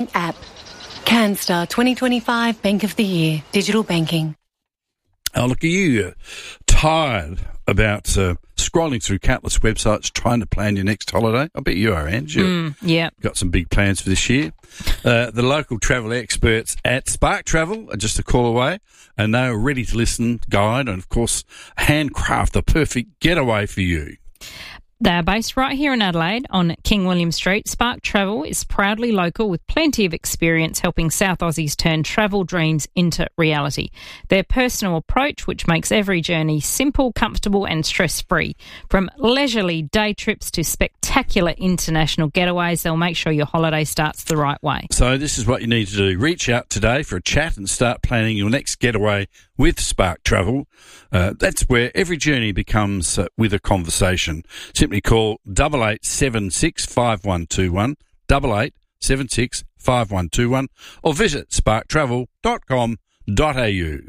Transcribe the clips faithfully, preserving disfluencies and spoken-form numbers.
App. CanStar twenty twenty-five Bank of the Year. Digital banking. Oh, look, are you uh, tired about uh, scrolling through countless websites trying to plan your next holiday? I bet you are, Ange. You've Mm, yeah. got some big plans for this year. Uh, the local travel experts at Spark Travel are just a call away, and they are ready to listen, guide, and, of course, handcraft the perfect getaway for you. They are based right here in Adelaide on King William Street. Spark Travel is proudly local with plenty of experience helping South Aussies turn travel dreams into reality. Their personal approach, which makes every journey simple, comfortable and stress-free. From leisurely day trips to spectacular international getaways, they'll make sure your holiday starts the right way. So this is what you need to do. Reach out today for a chat and start planning your next getaway with Spark Travel. Uh, that's where every journey becomes uh, with a conversation. Simply call double eight seven six five one two one, double eight seven six five one two one, or visit spark travel dot com dot a u.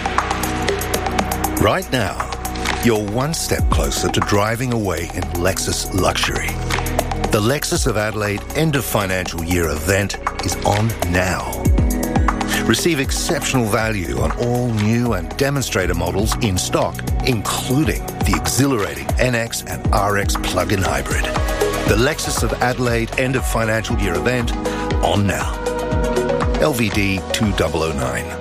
Right now, you're one step closer to driving away in Lexus luxury. The Lexus of Adelaide end of financial year event is on now. Receive exceptional value on all new and demonstrator models in stock, including the exhilarating N X and R X plug-in hybrid. The Lexus of Adelaide end of financial year event on now. L V D two thousand nine.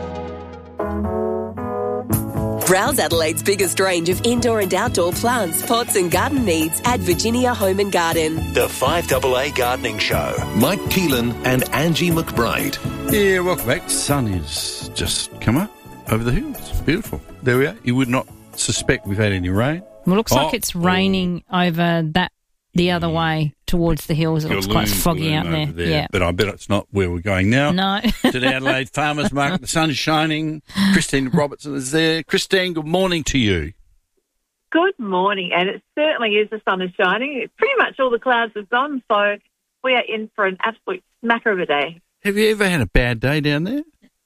Browse Adelaide's biggest range of indoor and outdoor plants, pots and garden needs at Virginia Home and Garden. The five A A Gardening Show. Mike Keelan and Angie McBride. Yeah, welcome back. The sun is just come up over the hills. It's beautiful. There we are. You would not suspect we've had any rain. Well, looks Oh. like it's raining over that the other way towards the hills. It looks quite Loom- foggy loom out there. over Yeah. But I bet it's not where we're going now. No. To the Adelaide Farmers Market. The sun's shining. Christine Robertson is there. Christine, good morning to you. Good morning, and it certainly is. The sun is shining. Pretty much all the clouds have gone, so we are in for an absolute smacker of a day. Have you ever had a bad day down there?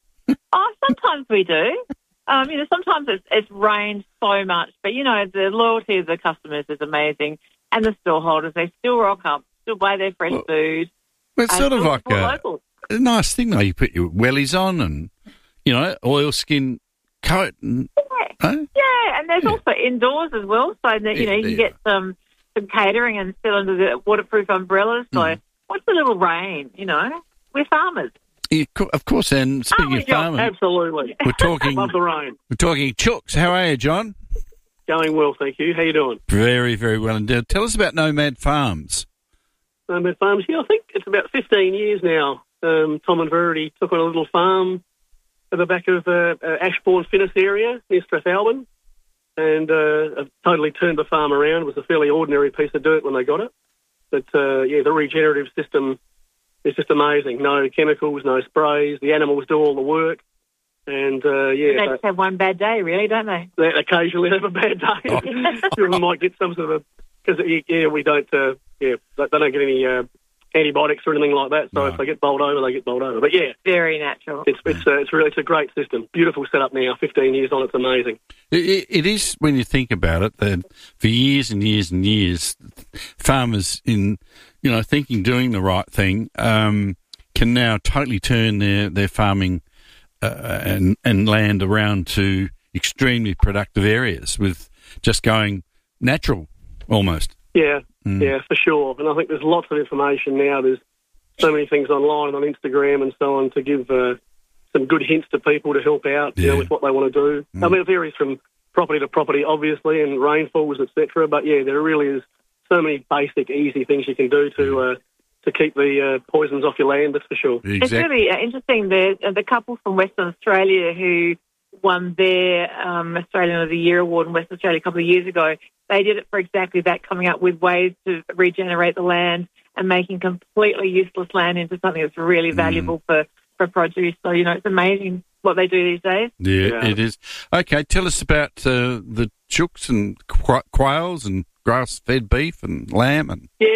Oh, sometimes we do. Um, you know, sometimes it's, it's rained so much, but, you know, the loyalty of the customers is amazing, and the store holders, they still rock up, still buy their fresh Well, food. Well, it's and sort of still like support a, locals. a nice thing, though. You put your wellies on and, you know, oilskin coat. And, Yeah. huh? Yeah, and there's Yeah. also indoors as well, so that, you know, Yeah, you can yeah. get some, some catering and sit under the waterproof umbrellas. So Mm. what's a little rain, you know? We're farmers. Yeah, co- of course, and speaking we, of John? farming, Absolutely. we're talking, Love the rain. we're talking chooks. How are you, John? Going well, thank you. How you doing? Very, very well indeed. Tell us about Nomad Farms. Nomad Farms, yeah, I think it's about fifteen years now. Um, Tom and Verity took on a little farm at the back of uh, uh, Ashbourne Finnis area near Strathalbyn, and uh, have totally turned the farm around. It was a fairly ordinary piece of dirt when they got it. But, uh, yeah, the regenerative system is just amazing. No chemicals, no sprays. The animals do all the work. And, uh, yeah, They just have one bad day, really, don't they? they occasionally have a bad day. You might get some sort of, because yeah, we don't, uh, yeah, they don't get any uh, antibiotics or anything like that. So No. if they get bowled over, they get bowled over. But yeah, Very natural. it's it's uh, it's really it's a great system. Beautiful setup now. Fifteen years on, it's amazing. It, it, it is, when you think about it, that for years and years and years, farmers in, you know, thinking doing the right thing, um, can now totally turn their, their farming uh, and, and land around to extremely productive areas with just going natural, almost. Yeah, Mm. yeah, for sure. And I think there's lots of information now. There's so many things online on Instagram and so on to give uh, some good hints to people to help out, you Yeah. know, with what they want to do. Mm. I mean, it varies from property to property, obviously, and rainfalls, et cetera. But yeah, there really is so many basic, easy things you can do to uh, to keep the uh, poisons off your land. That's for sure. It's really uh, interesting. The uh, the couple from Western Australia who won their um, Australian of the Year award in Western Australia a couple of years ago, they did it for exactly that, coming up with ways to regenerate the land and making completely useless land into something that's really valuable for, for produce. So, you know, it's amazing what they do these days. Yeah, Yeah. it is. Okay, tell us about uh, the chooks and qu- quails and grass-fed beef and lamb. And Yeah,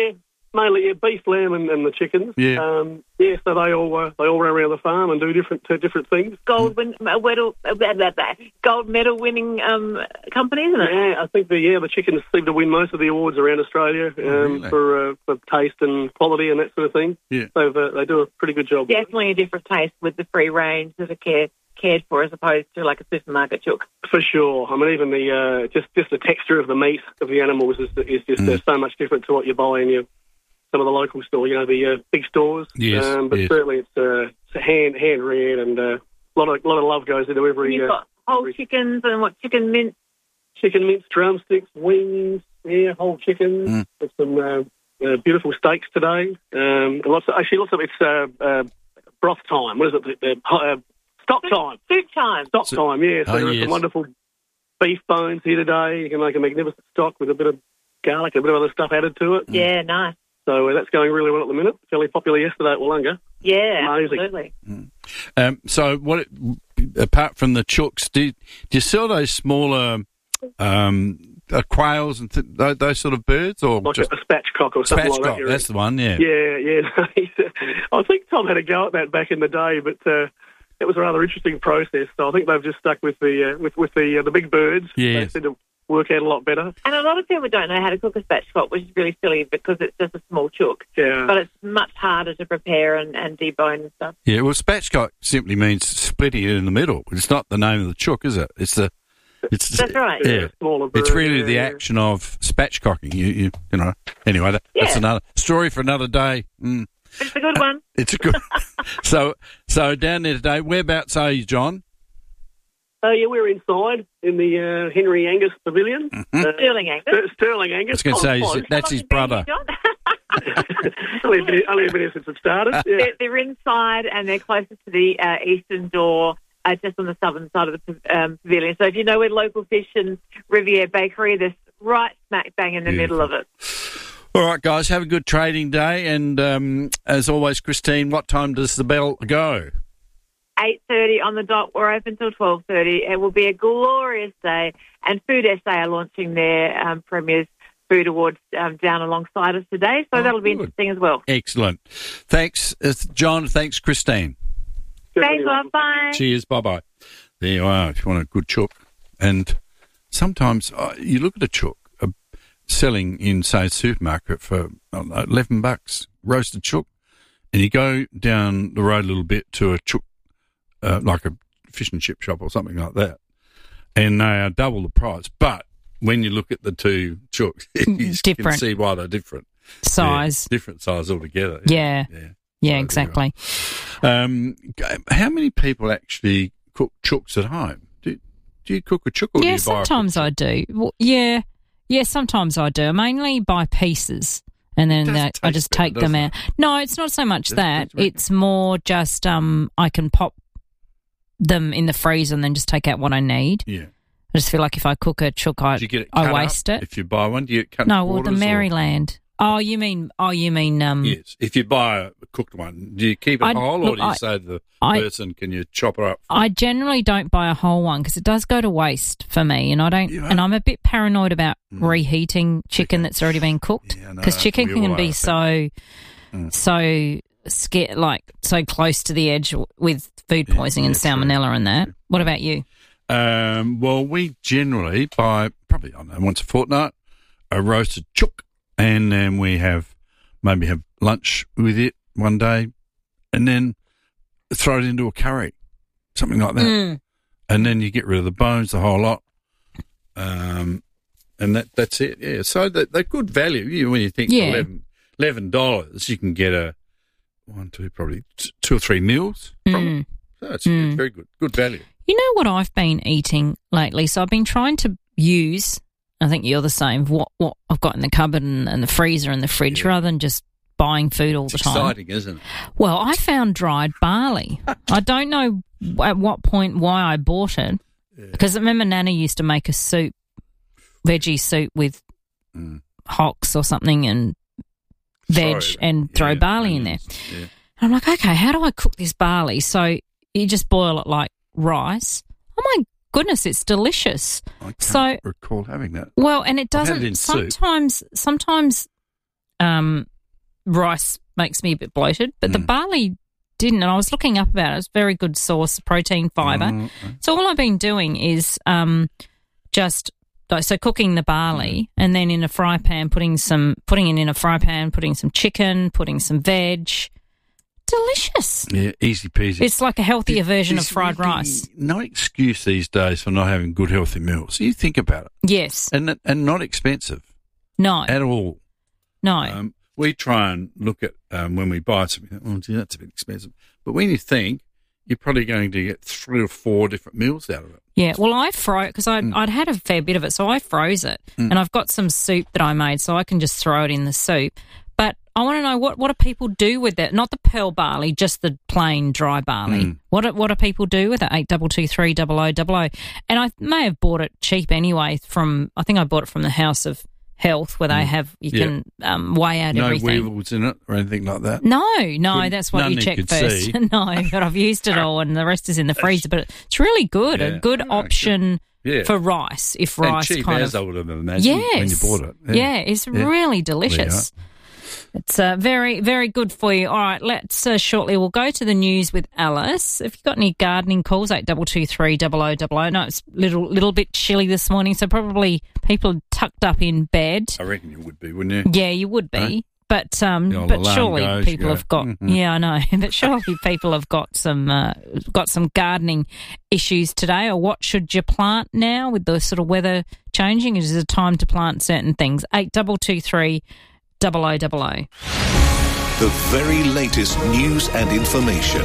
mainly yeah, beef, lamb, and, and the chickens. Yeah. Um, yeah, so they all uh, they all run around the farm and do different uh, different things. Gold win, uh, medal, uh, blah, blah, blah. gold medal winning um, company, isn't it? Yeah, I think the yeah the chickens seem to win most of the awards around Australia um, really? for uh, for taste and quality and that sort of thing. Yeah. So uh, they do a pretty good job. Definitely a different taste with the free range that are cared cared for as opposed to like a supermarket chook. For sure. I mean, even the uh, just just the texture of the meat of the animals is is just Mm. uh, so much different to what you buy in your some of the local stores, you know, the uh, big stores. Yes, Um, but yes. certainly it's, uh, it's hand hand reared and uh, a lot of lot of love goes into every You've uh, got whole every chickens and what chicken mince. chicken mince, drumsticks, wings, yeah, whole chickens. Mm. With some uh, uh, beautiful steaks today. Um, and lots of, actually, lots of it's uh, uh, broth time. What is it? The, the, uh, stock time. Soup time. Stock So- time. Yeah. So oh, there are yes. some wonderful beef bones here today. You can make a magnificent stock with a bit of garlic, a bit of other stuff added to it. Yeah, nice. So uh, that's going really well at the minute. Fairly popular yesterday at Wollonga. Yeah, Amazing. absolutely. Um, so, what apart from the chooks, do, do you sell those smaller um, uh, quails and th- those, those sort of birds, or Like just a, a spatchcock or something like that. spatchcock? You're That's the one, yeah. Yeah, yeah. I think Tom had a go at that back in the day, but uh, it was a rather interesting process. So I think they've just stuck with the uh, with with the uh, the big birds. Yes. They seem to work out a lot better. And a lot of people don't know how to cook a spatchcock, which is really silly because it's just a small chook. Yeah. But it's much harder to prepare and, and debone and stuff. Yeah, well, spatchcock simply means splitting it in the middle. It's not the name of the chook, is it? It's the, it's That's right. Yeah, Yeah, smaller bird, it's really yeah, the yeah. action of spatchcocking. You, you, you know. Anyway, that, that's Yeah. another story for another day. Mm, It's a good one. it's a good. so, so down there today, whereabouts are you, John? Oh yeah, we're inside in the uh, Henry Angus Pavilion. Mm-hmm. Uh, Sterling Angus. Ster- Sterling I Angus. was going to say, Oh, is it- that's How his long have you brother. been here, John? only, been, only been here since it started. Yeah. they're, they're inside and they're closest to the uh, eastern door, uh, just on the southern side of the um, pavilion. So if you know where Local Fish and Riviere Bakery, they're right smack bang in the Beautiful. middle of it. All right, guys, have a good trading day. And um, as always, Christine, what time does the bell go? eight thirty on the dot. We're open till twelve thirty. It will be a glorious day. And Food S A are launching their um, Premier's Food Awards um, down alongside us today. So Oh, that'll be good. interesting as well. Excellent. Thanks, uh, John. Thanks, Christine. Thanks, love. Bye. Cheers. Bye-bye. There you are, if you want a good chook. And sometimes uh, you look at a chook uh, selling in, say, a supermarket for I don't know, eleven bucks, roasted chook, and you go down the road a little bit to a chook, uh, like a fish and chip shop or something like that, and they are double the price. But when you look at the two chooks, you can Different. see why they're different. Size. Yeah, different size altogether. Yeah. Yeah. Yeah, So, exactly. Um, how many people actually cook chooks at home? Do, do you cook a chook or do Yeah, you buy a sometimes I do. Well, yeah, yeah, sometimes I do. I mainly buy pieces, and then It does uh, I taste just better, take them doesn't out. No, it's not so much Does it that. taste better? It's more just um, I can pop them in the freezer and then just take out what I need. Yeah. I just feel like if I cook a chook, I Do you get it I cut waste up it. if you buy one? Do you cut No, in well, the quarters or- Maryland. Oh, you mean? Oh, you mean? Um, Yes. If you buy a cooked one, do you keep it I- whole, or look, do you I- say to the I- person, "Can you chop her up?" I generally don't buy a whole one because it does go to waste for me, and I don't. You And are- I'm a bit paranoid about Mm. reheating chicken Chicken. that's already been cooked Yeah, I know, because that's chicken what we can all be are, I so, Mm. so scared, like so close to the edge with food Yeah, poisoning and yeah, true, salmonella and that. true. What about you? Um, well, we generally buy probably I don't know once a fortnight a roasted chook, and then we have maybe have lunch with it one day, and then throw it into a curry, something like that, Mm. and then you get rid of the bones, the whole lot, um, and that that's it. Yeah, so they, they're good value. You when you think Yeah. eleven eleven dollars, you can get a one, two, probably t- two or three meals. From Mm. it. So it's, Mm. it's very good, good value. You know what I've been eating lately? So I've been trying to use. I think you're the same. What what I've got in the cupboard and, and the freezer and the fridge, Yeah. rather than just buying food all It's the time. exciting, isn't it? Well, I found dried barley. I don't know at what point why I bought it because I remember Nana used to make a soup, veggie soup with Mm. hocks or something and veg Sorry. and throw Yeah, barley in there. onions, Yeah. I'm like, okay, how do I cook this barley? So you just boil it like rice. Oh my goodness, it's delicious. I can't So- recall having that. Well, and it I've had doesn't. it in soup. sometimes, sometimes, um, rice makes me a bit bloated, but Mm. the barley didn't. And I was looking up about it. It's a very good source of protein, fibre. Mm. So all I've been doing is um, just so cooking the barley, and then in a fry pan putting some putting it in a fry pan, putting some chicken, putting some veg. Delicious. Yeah, easy peasy. It's like a healthier version of There's fried really rice. No excuse these days for not having good healthy meals. You think about it, Yes. and and not expensive No. at all. No. Um, we try and look at um, when we buy something. Oh, gee, that's a bit expensive. But when you think, you're probably going to get three or four different meals out of it. Yeah, well, I froze because I'd, Mm. I'd had a fair bit of it, so I froze it, Mm. and I've got some soup that I made, so I can just throw it in the soup. But I want to know what, what do people do with it? Not the pearl barley, just the plain dry barley. Mm. What do, what do people do with it? Eight double two three double o double o. And I may have bought it cheap anyway. From I think I bought it from the House of Health, where they have you Yeah. can um, weigh out No everything. weevils in it or anything like that. No, no, Couldn't- that's what none you you check could first. see. No, but I've used it all, and the rest is in the freezer. But it's really good, Yeah. a good Oh, option Yeah. for rice. If and rice cheap kind as of I would have imagined yes, when you bought it. Yeah, it's Yeah. really delicious. It's uh, very, very good for you. All right, let's uh, shortly we'll go to the news with Alice. If you've got any gardening calls, eight double two three double o double o. No, it's a little little bit chilly this morning, so probably people are tucked up in bed. I reckon you would be, wouldn't you? Yeah, you would be. Huh? But um, The old but alarm surely goes, people you go, have got mhm. yeah, I know. But surely people have got some uh, got some gardening issues today. Or what should you plant now with the sort of weather changing? Is it a time to plant certain things? Eight double two three double o double o. The very latest news and information.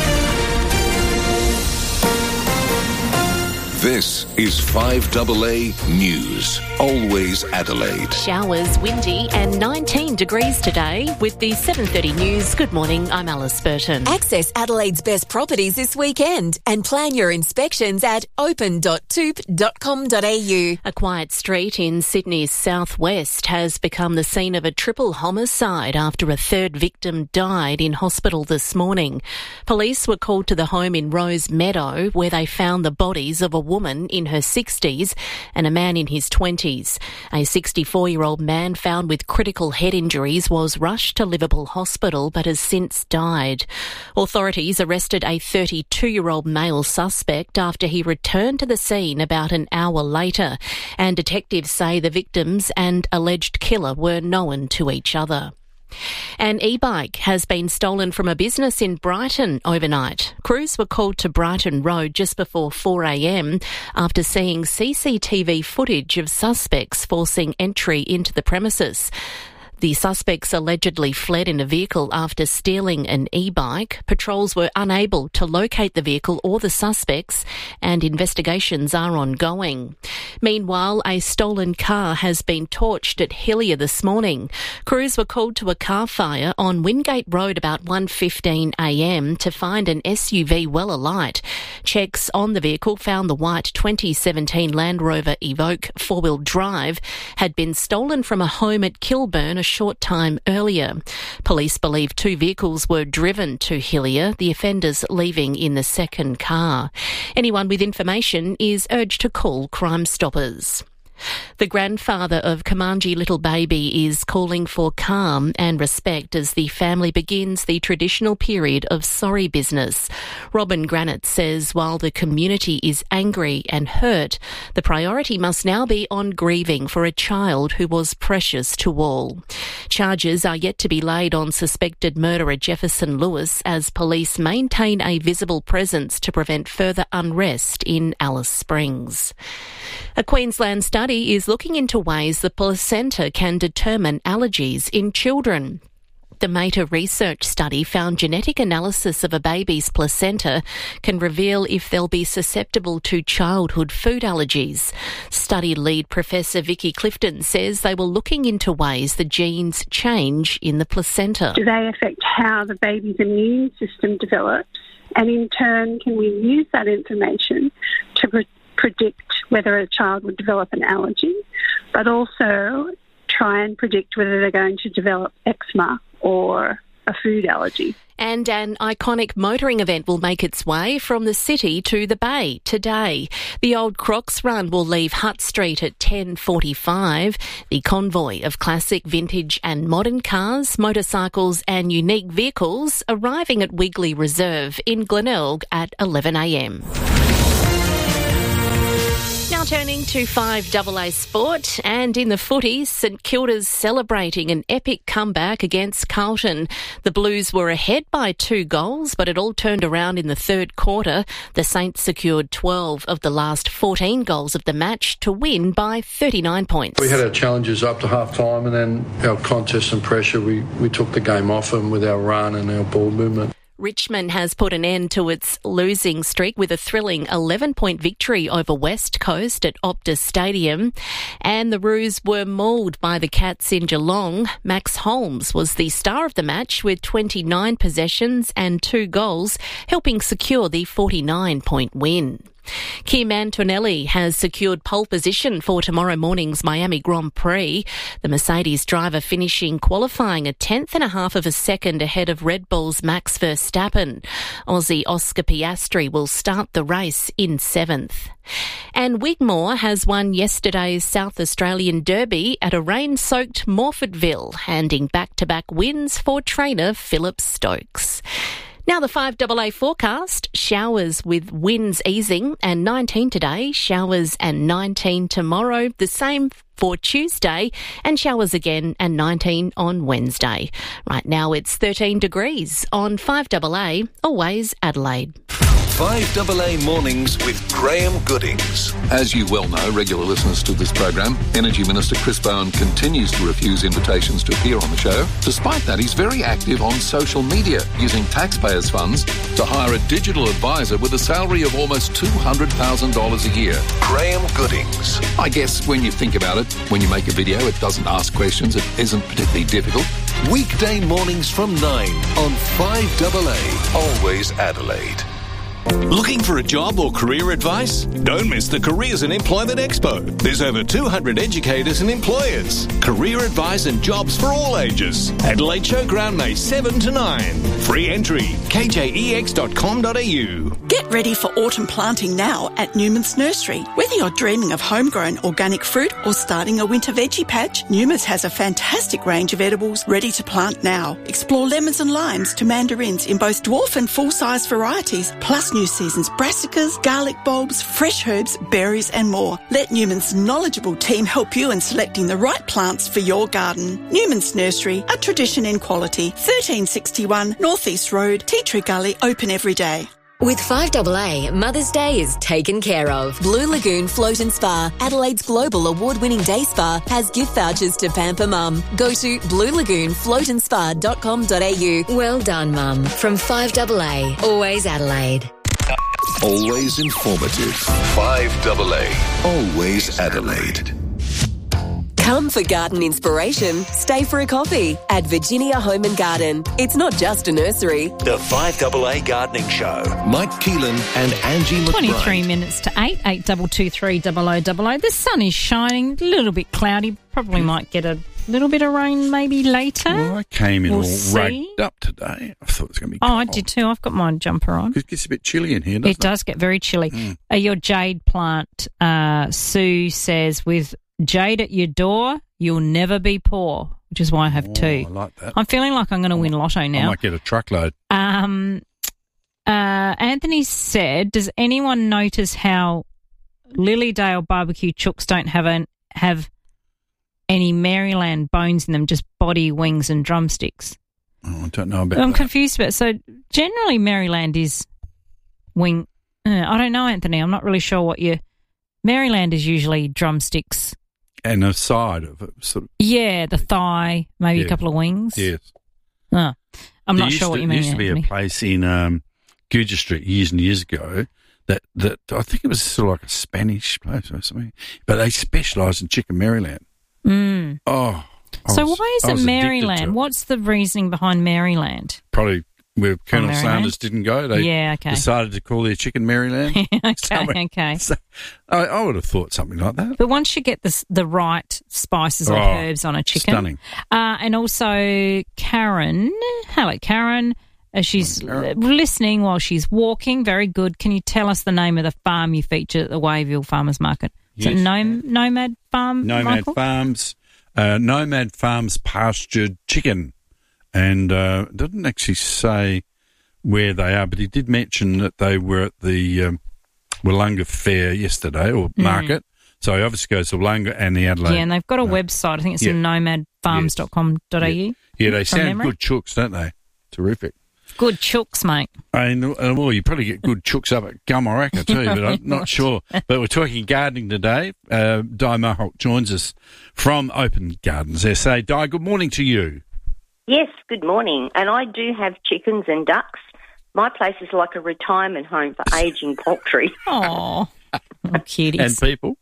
This is five A A News. Always Adelaide. Showers, windy and nineteen degrees today. With the seven thirty news, good morning, I'm Alice Burton. Access Adelaide's best properties this weekend and plan your inspections at open dot toop dot com dot a u. A quiet street in Sydney's southwest has become the scene of a triple homicide after a third victim died in hospital this morning. Police were called to the home in Rose Meadow where they found the bodies of a woman in her sixties and a man in his twenties. A sixty-four-year-old man found with critical head injuries was rushed to Liverpool Hospital but has since died. Authorities arrested a thirty-two-year-old male suspect after he returned to the scene about an hour later, and detectives say the victims and alleged killer were known to each other. An e-bike has been stolen from a business in Brighton overnight. Crews were called to Brighton Road just before four a m after seeing C C T V footage of suspects forcing entry into the premises. The suspects allegedly fled in a vehicle after stealing an e-bike. Patrols were unable to locate the vehicle or the suspects, and investigations are ongoing. Meanwhile, a stolen car has been torched at Hillier this morning. Crews were called to a car fire on Wingate Road about one fifteen a m to find an S U V well alight. Checks on the vehicle found the white twenty seventeen Land Rover Evoque four-wheel drive had been stolen from a home at Kilburn a short time earlier. Police believe two vehicles were driven to Hillier, the offenders leaving in the second car. Anyone with information is urged to call Crime Stoppers. The grandfather of Comanche Little Baby is calling for calm and respect as the family begins the traditional period of sorry business. Robin Granite says while the community is angry and hurt, the priority must now be on grieving for a child who was precious to all. Charges are yet to be laid on suspected murderer Jefferson Lewis as police maintain a visible presence to prevent further unrest in Alice Springs. A Queensland study is looking into ways the placenta can determine allergies in children. The Mater research study found genetic analysis of a baby's placenta can reveal if they'll be susceptible to childhood food allergies. Study lead Professor Vicky Clifton says they were looking into ways the genes change in the placenta. Do they affect how the baby's immune system develops? And in turn, can we use that information to pre- predict whether a child would develop an allergy, but also try and predict whether they're going to develop eczema or a food allergy. And an iconic motoring event will make its way from the city to the Bay today. The Old Crocs Run will leave Hutt Street at ten forty-five. The convoy of classic, vintage and modern cars, motorcycles and unique vehicles arriving at Wigley Reserve in Glenelg at eleven a m. Now turning to five double A sport, and in the footy, St Kilda's celebrating an epic comeback against Carlton. The Blues were ahead by two goals, but it all turned around in the third quarter. The Saints secured twelve of the last fourteen goals of the match to win by thirty-nine points. We had our challenges up to half-time, and then our contest and pressure, we, we took the game off them with our run and our ball movement. Richmond has put an end to its losing streak with a thrilling eleven-point victory over West Coast at Optus Stadium. And the Roos were mauled by the Cats in Geelong. Max Holmes was the star of the match with twenty-nine possessions and two goals, helping secure the forty-nine-point win. Kim Antonelli has secured pole position for tomorrow morning's Miami Grand Prix. The Mercedes driver finishing qualifying a tenth and a half of a second ahead of Red Bull's Max Verstappen. Aussie Oscar Piastri will start the race in seventh. And Wigmore has won yesterday's South Australian Derby at a rain-soaked Morfordville, handing back-to-back wins for trainer Philip Stokes. Now the five double A forecast, showers with winds easing and nineteen today, showers and nineteen tomorrow, the same for Tuesday and showers again and nineteen on Wednesday. Right now it's thirteen degrees on five double A, always Adelaide. five double A Mornings with Graham Goodings. As you well know, regular listeners to this program, Energy Minister Chris Bowen continues to refuse invitations to appear on the show. Despite that, he's very active on social media, using taxpayers' funds to hire a digital advisor with a salary of almost two hundred thousand dollars a year. Graham Goodings. I guess when you think about it, when you make a video, it doesn't ask questions, it isn't particularly difficult. Weekday mornings from nine on five double A, always Adelaide. Looking for a job or career advice? Don't miss the Careers and Employment Expo. There's over two hundred educators and employers. Career advice and jobs for all ages. Adelaide Showground, May seventh to ninth. Free entry, k j e x dot com dot a u. Get ready for autumn planting now at Newman's Nursery. Whether you're dreaming of homegrown organic fruit or starting a winter veggie patch, Newman's has a fantastic range of edibles ready to plant now. Explore lemons and limes to mandarins in both dwarf and full-size varieties, plus new season's brassicas, garlic bulbs, fresh herbs, berries and more. Let Newman's knowledgeable team help you in selecting the right plants for your garden. Newman's Nursery, a tradition in quality. thirteen sixty-one North East Road, Tea Tree Gully, open every day. With five double A, Mother's Day is taken care of. Blue Lagoon Float and Spa, Adelaide's global award-winning day spa, has gift vouchers to Pamper Mum. Go to blue lagoon float and spa dot com dot a u. Well done, Mum. From five double A, always Adelaide. Always informative. five double A, always Adelaide. Come for garden inspiration. Stay for a coffee at Virginia Home and Garden. It's not just a nursery. The five double A Gardening Show. Mike Keelan and Angie McBride. twenty-three minutes to eight, eight two two three double oh double oh. The sun is shining, a little bit cloudy. Probably might get a little bit of rain maybe later. Well, I came in we'll all see. ragged up today. I thought it was going to be cold. Oh, I did too. I've got my jumper on. It gets a bit chilly in here, doesn't it? It does get very chilly. Mm. Uh, your jade plant, uh, Sue says, with jade at your door, you'll never be poor, which is why I have Oh, two. I like that. I'm feeling like I'm going to win lotto now. I might get a truckload. Um, uh, Anthony said, does anyone notice how Lilydale barbecue chooks don't have an, have any Maryland bones in them, just body, wings and drumsticks? Oh, I don't know about I'm that. confused about it. So generally Maryland is wing. Uh, I don't know, Anthony. I'm not really sure what you... Maryland is usually drumsticks. And the side of it. Sort of, Yeah, the thigh, maybe Yeah. a couple of wings. yes. Oh, I'm There not used sure to, what you There mean, used to be a Anthony. place in um, Guja Street years and years ago that, that I think it was sort of like a Spanish place or something, but they specialised in chicken Maryland. Mm. Oh. I So was- why I is was it addicted to Maryland? it. What's the reasoning behind Maryland? Probably where Colonel Maryland? Sanders didn't go. They Yeah, okay. decided to call their chicken Maryland. okay, Somewhere. okay. So, I, I would have thought something like that. But once you get the the right spices or Oh, herbs on a chicken, stunning. Uh, and also Karen, hello Karen, uh, she's Karen. listening while she's walking. Very good. Can you tell us the name of the farm you featured at the Wayville Farmers Market? Is Yes. it Nom- Nomad Farm? Nomad Michael? Farms, uh, Nomad Farms pastured chicken, and uh, didn't actually say where they are, but he did mention that they were at the um, Wollonga Fair yesterday, or Mm. market. So he obviously goes to Wollonga and the Adelaide. Yeah, and they've got a uh, website. I think it's yeah. in nomad farms dot com dot a u. Yeah, they from sound memory. good chooks, don't they? Terrific. Good chooks, mate. And, uh, well, you probably get good chooks up at Gummaraka too, but I'm not sure. But we're talking gardening today. Uh, Di Mohawk joins us from Open Gardens S A. Di, good morning to you. Yes, good morning. And I do have chickens and ducks. My place is like a retirement home for ageing poultry. Oh, cuties. And people.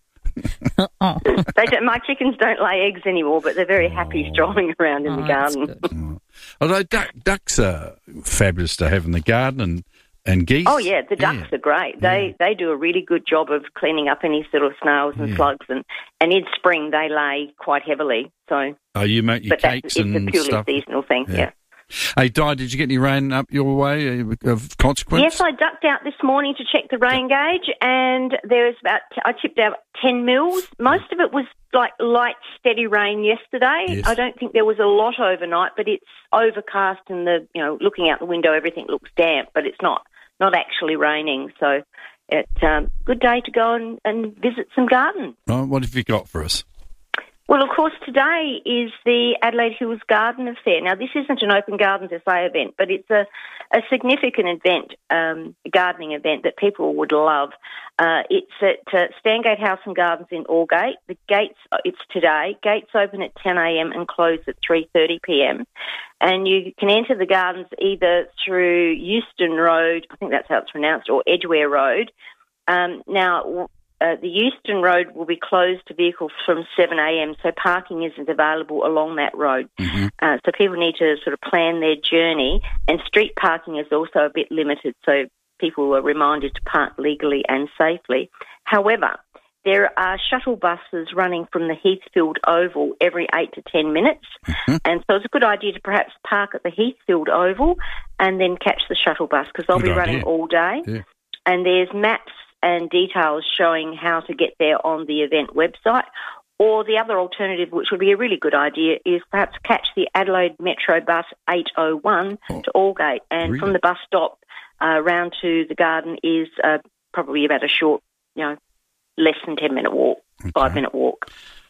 oh. They don't, my chickens don't lay eggs anymore, but they're very happy strolling around in Oh, the garden. Although duck, ducks are fabulous to have in the garden, and, and geese. Oh, yeah, the ducks Yeah. are great. They they do a really good job of cleaning up any sort of snails and Yeah. slugs. And, and in spring, they lay quite heavily. So, Oh, you make your but that's, cakes it's and a purely stuff. seasonal thing, Yeah. yeah. Hey, Di, did you get any rain up your way uh, of consequence? Yes, I ducked out this morning to check the rain gauge, and there was about, I tipped out ten mils. Most of it was like light, steady rain yesterday. Yes. I don't think there was a lot overnight, but it's overcast, and the you know looking out the window, everything looks damp, but it's not not actually raining. So, it's um, good day to go and, and visit some gardens. Oh, what have you got for us? Well, of course, today is the Adelaide Hills Garden Affair. Now, this isn't an Open Gardens S A event, but it's a, a significant event, um, a gardening event that people would love. Uh, it's at uh, Stangate House and Gardens in Aldgate. The gates, it's today. Gates open at ten a.m. and close at three thirty p.m. And you can enter the gardens either through Euston Road, I think that's how it's pronounced, or Edgware Road. Um, now, Uh, the Euston Road will be closed to vehicles from seven a.m, so parking isn't available along that road. Mm-hmm. Uh, so people need to sort of plan their journey, and street parking is also a bit limited, so people are reminded to park legally and safely. However, there are shuttle buses running from the Heathfield Oval every eight to ten minutes, Mm-hmm. and so it's a good idea to perhaps park at the Heathfield Oval and then catch the shuttle bus, because they'll Good be running idea. all day. Yeah. And there's maps and details showing how to get there on the event website. Or the other alternative, which would be a really good idea, is perhaps catch the Adelaide Metro bus eight oh one Oh, to Aldgate. And really? from the bus stop uh, round to the garden is uh, probably about a short, you know, less than ten-minute walk, five-minute walk.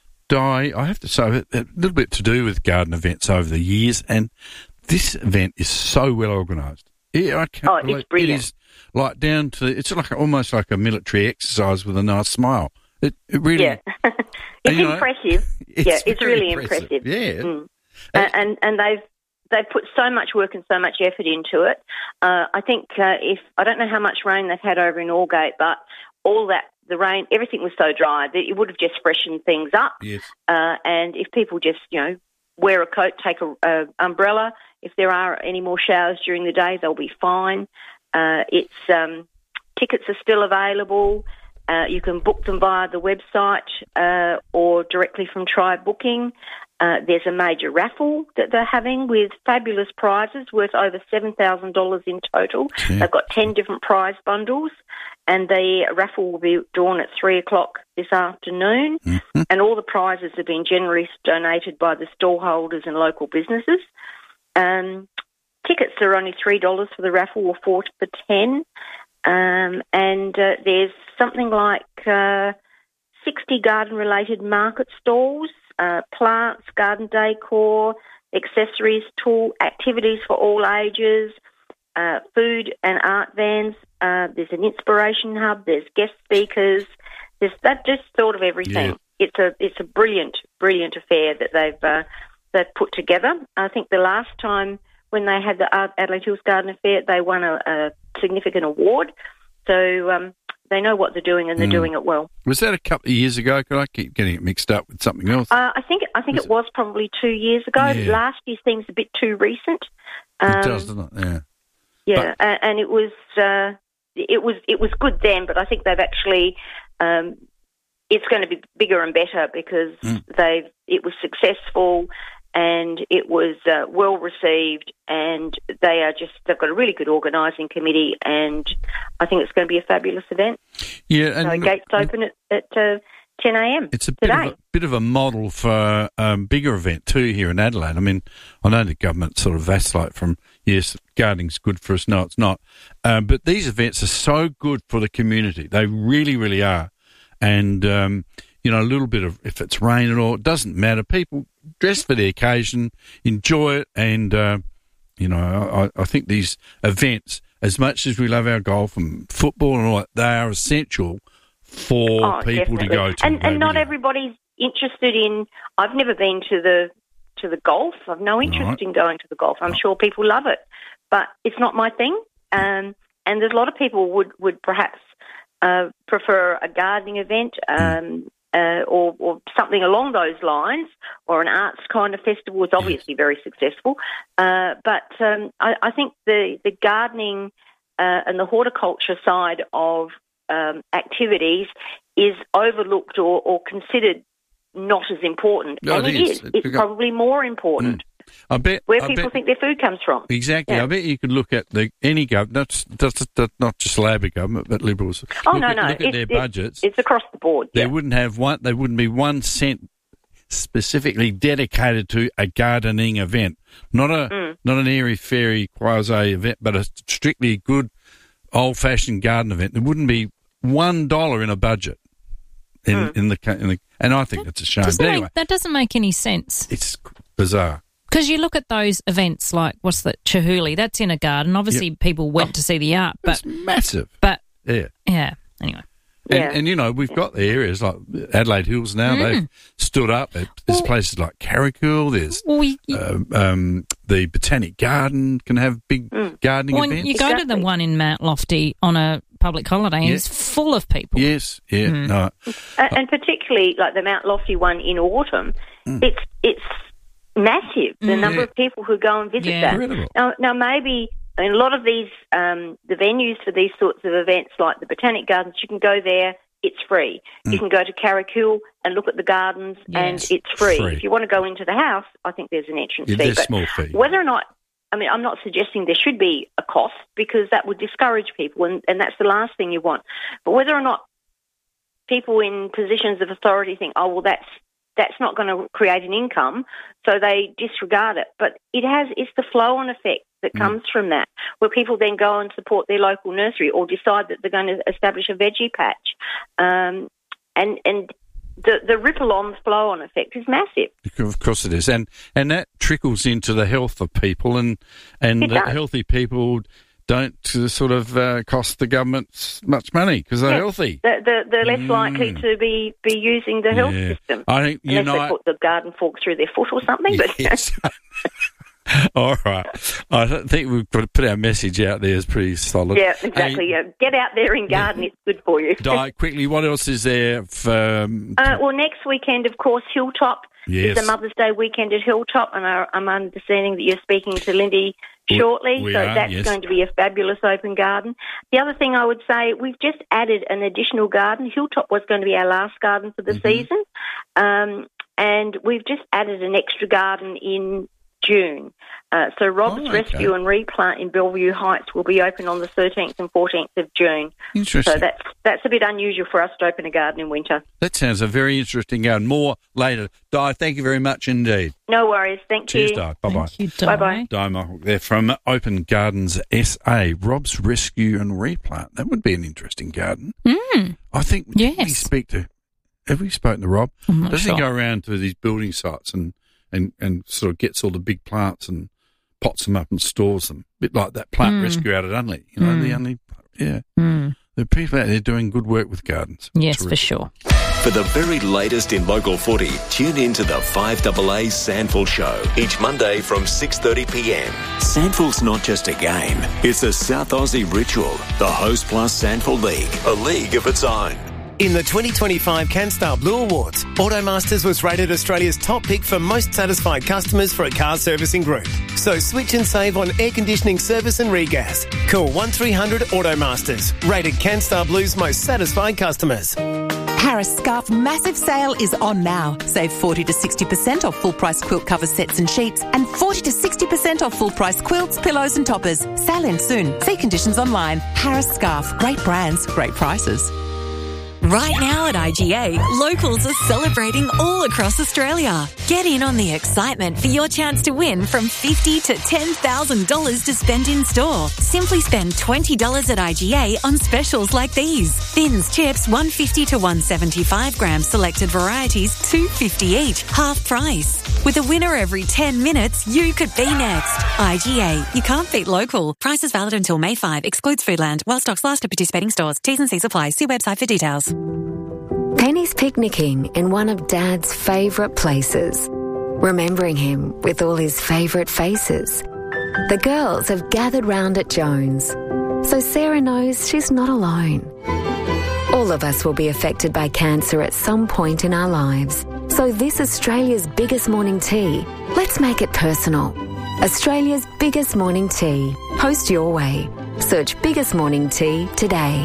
Di, I have to say, a a little bit to do with garden events over the years, and this event is so well organised. Yeah, I can't Oh, it's believe- brilliant. It is like down to, it's like almost like a military exercise with a nice smile. It, it really, Yeah. It's you know, impressive. it's yeah, it's very really impressive. impressive. Yeah. Mm. And, and and they've they've put so much work and so much effort into it. Uh, I think uh, if I don't know how much rain they've had over in Aldgate, but all that the rain, everything was so dry that it would have just freshened things up. Yes. Uh, and if people just you know wear a coat, take a, a umbrella, if there are any more showers during the day, they'll be fine. Uh, it's um, tickets are still available. Uh, you can book them via the website uh, or directly from Try Booking. Uh, there's a major raffle that they're having with fabulous prizes worth over seven thousand dollars in total. Yeah. They've got ten different prize bundles, and the raffle will be drawn at three o'clock this afternoon. Mm-hmm. And all the prizes have been generously donated by the stallholders and local businesses. Um, tickets are only three dollars for the raffle, or four for ten. Um, and uh, there's something like uh, sixty garden-related market stalls, uh, plants, garden decor, accessories, tool activities for all ages, uh, food and art vans. Uh, there's an inspiration hub. There's guest speakers. There's that just sort of everything. Yeah. It's a it's a brilliant brilliant affair that they've uh, they've put together. I think the last time when they had the Adelaide Hills Garden Affair, they won a, a significant award. So um, they know what they're doing, and they're Mm. doing it well. Was that a couple of years ago? Could I keep getting it mixed up with something else? Uh, I think I think Was it was probably two years ago. Yeah. Last year seems a bit too recent. Um, it does, doesn't it? Yeah. Yeah, and, and it was uh, it was it was good then, but I think they've actually um, it's going to be bigger and better because mm. they've it was successful and it was uh, well received, and they are just they've got a really good organising committee, and I think it's going to be a fabulous event. Yeah, and so gates open at, at uh, ten a.m. It's a bit today. of a, bit of a model for a um, bigger event too here in Adelaide. I mean, I know the government sort of vacillate from, yes, gardening's good for us, no, it's not. Uh, but these events are so good for the community. They really, really are. And, um, you know, a little bit of, if it's raining or it doesn't matter, people dress for the occasion, enjoy it. And, uh, you know, I, I think these events, as much as we love our golf and football and all that, they are essential for oh, people definitely. to go to. And, and not really. everybody's interested in, I've never been to the to the golf. I've no interest Right. in going to the golf. I'm sure people love it, but it's not my thing. Um, and there's a lot of people would, would perhaps uh, prefer a gardening event um, uh, or, or something along those lines, or an arts kind of festival. It's obviously very successful. Uh, but um, I, I think the, the gardening uh, and the horticulture side of Um, activities is overlooked or, or considered not as important, No, and it it is. is. It's probably more important I bet where I people bet, think their food comes from. Exactly. Yeah. I bet you could look at the any government, not, not, not just Labor government, but Liberals. Oh look no, at, no, look at it's, their it's, budgets. It's across the board. There yeah. wouldn't have one. There wouldn't be one cent specifically dedicated to a gardening event, not a Mm. not an airy fairy quasi event, but a strictly good old fashioned garden event. There wouldn't be one dollar in a budget in, Mm. in the in the, and I think it's a shame. Doesn't But make- anyway, that doesn't make any sense. it's bizarre. Because you look at those events like, what's that, Chihuly, that's in a garden. Obviously, Yep. people went Oh, to see the art, but It's massive. but Yeah. yeah, anyway. And, Yeah. and, you know, we've got the areas like Adelaide Hills now. Mm. They've stood up. There's Well- places like Carricool. There's Well, we, um, um, the Botanic Garden can have big Mm. gardening when events. you go to the Exactly. one in Mount Lofty on a public holiday, and Yeah. it's full of people. Yes, yeah, Mm. no. and, and particularly like the Mount Lofty one in autumn, Mm. it's it's massive. The Mm. number Yeah. of people who go and visit Yeah. that. Incredible. Now, now maybe. I mean, a lot of these, um, the venues for these sorts of events, like the Botanic Gardens, you can go there, it's free. Mm. You can go to Carricool and look at the gardens, and Yes. it's free. Free. If you want to go into the house, I think there's an entrance Yeah, fee. there's But small fee. whether or not, I mean, I'm not suggesting there should be a cost, because that would discourage people, and, and that's the last thing you want. But whether or not people in positions of authority think, oh, well, that's that's not going to create an income, so they disregard it. But it has, it's the flow-on effect that Mm. comes from that, where people then go and support their local nursery or decide that they're going to establish a veggie patch. Um, and and the, the ripple-on, flow-on effect is massive. Of course it is. And and that trickles into the health of people, and, and It the does. healthy people don't uh, sort of uh, cost the government much money because they're Yes. healthy. They're, they're, they're less Mm. likely to be, be using the health Yeah. system. I think, you Unless know, they I- put the garden fork through their foot or something. But Yes. All right. I don't think we've got to put our message out there is pretty solid. yeah, exactly. Hey, Yeah. Get out there and garden. It's good for you. Di, quickly, what else is there? For, um, Uh, well, next weekend, of course, Hilltop Yes. is a Mother's Day weekend at Hilltop, and I, I'm understanding that you're speaking to Lindy We- shortly, we so are, that's yes. going to be a fabulous open garden. The other thing I would say, we've just added an additional garden. Hilltop was going to be our last garden for the Mm-hmm. season, um, and we've just added an extra garden in June. Uh, so Rob's Oh, okay. Rescue and Replant in Bellevue Heights will be open on the thirteenth and fourteenth of June. Interesting. So that's that's a bit unusual for us to open a garden in winter. That sounds a very interesting garden. More later. Di, thank you very much indeed. No worries. Thank Cheers, you. Di. Bye-bye. Thank you, Di. Bye-bye. Di Michael there from Open Gardens S A, Rob's Rescue and Replant. That would be an interesting garden. Mm. I think, did we Yes. speak to, have we spoken to Rob? I'm not Doesn't he sure. go around to these building sites and, and, and sort of gets all the big plants and pots them up and stores them? A bit like that plant Mm. rescue out at Unley. You know, Mm. the Unley, yeah. Mm. There are people out there doing good work with gardens. Yes, Terrific. for sure. For the very latest in local footy, tune in to the five A A Sandful Show each Monday from six thirty p m. Sandful's not just a game, it's a South Aussie ritual. The Host Plus Sandful League, a league of its own. In the twenty twenty-five CanStar Blue Awards, Automasters was rated Australia's top pick for most satisfied customers for a car servicing group. So switch and save on air conditioning service and regas. Call one three hundred Automasters, rated CanStar Blue's most satisfied customers. Harris Scarf massive sale is on now. Save forty to sixty percent off full price quilt cover sets and sheets and forty to sixty percent off full price quilts, pillows and toppers. Sale ends soon. See conditions online. Harris Scarf. Great brands, great prices. Right now at I G A, locals are celebrating all across Australia. Get in on the excitement for your chance to win from fifty thousand dollars to ten thousand dollars to spend in store. Simply spend twenty dollars at I G A on specials like these. Thins chips, one fifty to one seventy-five grams, selected varieties, two fifty each, half price. With a winner every ten minutes, you could be next. I G A, you can't beat local. Prices valid until May fifth, excludes Foodland, while stocks last at participating stores. T's and C's apply. See website for details. Penny's picnicking in one of Dad's favourite places, remembering him with all his favourite faces. The girls have gathered round at Jones, so Sarah knows she's not alone. All of us will be affected by cancer at some point in our lives, so this Australia's biggest morning tea, let's make it personal. Australia's biggest morning tea. Post your way. Search Biggest Morning Tea today.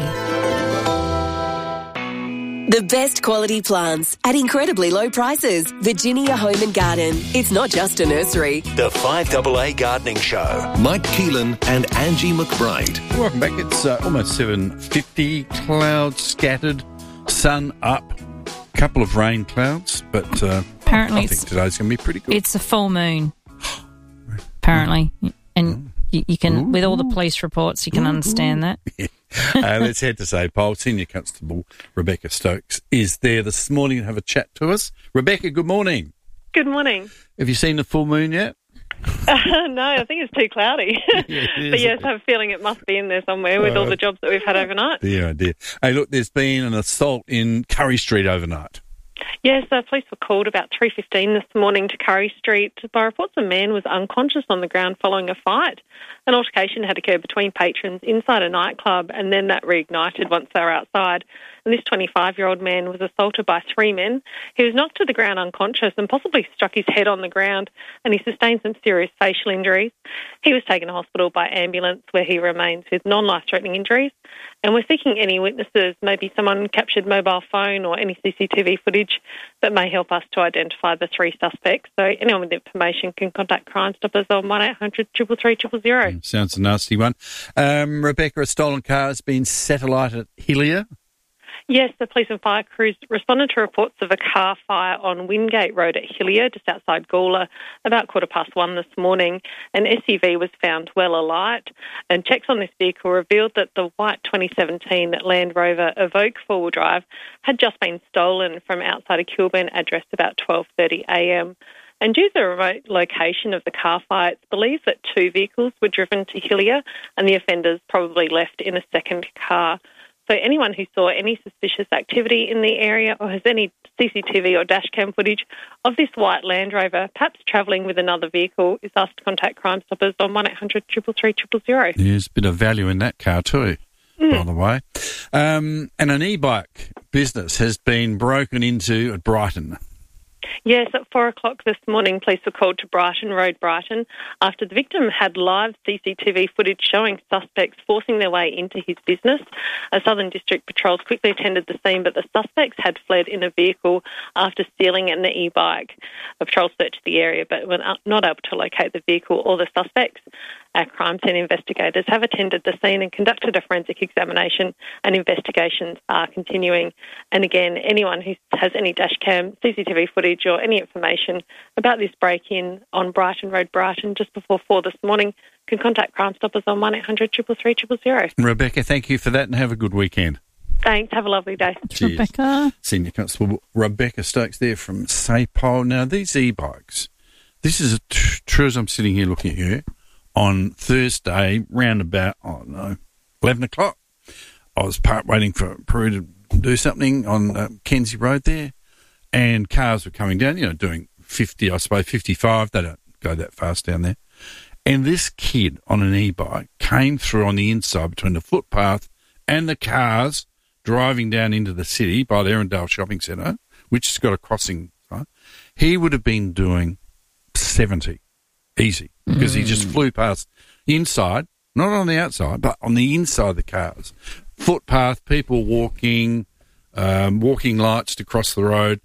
The best quality plants at incredibly low prices. Virginia Home and Garden. It's not just a nursery. The five A A Gardening Show. Mike Keelan and Angie McBride. Welcome back. It's uh, almost seven fifty. Clouds scattered, sun up, couple of rain clouds, but uh, Apparently I think today's going to be pretty good. It's a full moon, apparently. And you, you can, Ooh. with all the police reports, you can Ooh. understand that. Yeah. uh, let's head to Saint Paul. Senior Constable Rebecca Stokes is there this morning to have a chat to us. Rebecca, good morning. Good morning. Have you seen the full moon yet? Uh, no, I think it's too cloudy. Yeah, but yes, I have a feeling it must be in there somewhere with uh, all the jobs that we've had overnight. Dear, dear. Hey, look, there's been an assault in Curry Street overnight. Yes, the police were called about three fifteen this morning to Curry Street by reports a man was unconscious on the ground following a fight. An altercation had occurred between patrons inside a nightclub, and then that reignited once they were outside. And this twenty-five-year-old man was assaulted by three men. He was knocked to the ground unconscious and possibly struck his head on the ground, and he sustained some serious facial injuries. He was taken to hospital by ambulance, where he remains with non-life-threatening injuries. And we're seeking any witnesses, maybe someone captured mobile phone or any C C T V footage that may help us to identify the three suspects. So anyone with information can contact Crime Stoppers on one eight hundred three three three zero zero. Sounds a nasty one. Um, Rebecca, a stolen car has been satellite at Hillier. Yes, the police and fire crews responded to reports of a car fire on Wingate Road at Hillier, just outside Gawler, about quarter past one this morning. An S U V was found well alight, and checks on this vehicle revealed that the white twenty seventeen Land Rover Evoque four-wheel drive had just been stolen from outside a Kilburn address about twelve thirty a m. And due to the remote location of the car fire, it's believed that two vehicles were driven to Hillier and the offenders probably left in a second car. So anyone who saw any suspicious activity in the area or has any C C T V or dash cam footage of this white Land Rover, perhaps travelling with another vehicle, is asked to contact Crime Stoppers on one eight hundred three three three zero zero. There's a bit of value in that car too, mm. by the way. Um, and an e-bike business has been broken into at Brighton. Yes, at four o'clock this morning, police were called to Brighton Road, Brighton, after the victim had live C C T V footage showing suspects forcing their way into his business. A Southern District patrols quickly attended the scene, but the suspects had fled in a vehicle after stealing an e-bike. A patrol searched the area, but were not able to locate the vehicle or the suspects. Our crime scene investigators have attended the scene and conducted a forensic examination, and investigations are continuing. And again, anyone who has any dashcam, C C T V footage or any information about this break-in on Brighton Road, Brighton, just before four this morning, can contact Crime Stoppers on one eight hundred three three three zero zero. Rebecca, thank you for that and have a good weekend. Thanks. Have a lovely day. Cheers. Rebecca. Senior Constable Rebecca Stokes there from Saint Paul. Now, these e-bikes, this is a t- true as I'm sitting here looking at you, on Thursday, round about, I don't know, eleven o'clock. I was part waiting for Peru to do something on uh, Kenzie Road there, and cars were coming down, you know, doing fifty, I suppose, fifty-five. They don't go that fast down there. And this kid on an e-bike came through on the inside between the footpath and the cars, driving down into the city by the Erindale Shopping Centre, which has got a crossing, right? He would have been doing seventy, easy, because mm. he just flew past inside, not on the outside, but on the inside of the cars. Footpath, people walking, um, walking lights to cross the road,